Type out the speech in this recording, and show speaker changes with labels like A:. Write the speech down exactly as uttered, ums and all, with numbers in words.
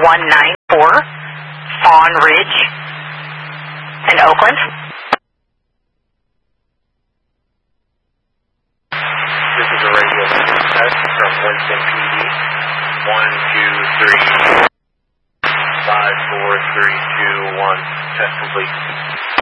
A: one nine four, Fawn Ridge in Oakland.
B: This is a radio test from Winston P D. one two three five four three two one. Test complete.